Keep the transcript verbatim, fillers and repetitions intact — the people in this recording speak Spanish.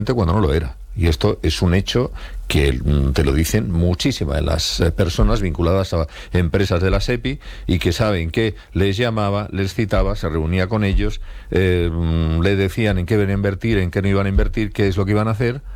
cuando no lo era. Y esto es un hecho que te lo dicen muchísimas de las personas vinculadas a empresas de la SEPI y que saben que les llamaba, les citaba, se reunía con ellos, eh, le decían en qué iban a invertir, en qué no iban a invertir, qué es lo que iban a hacer.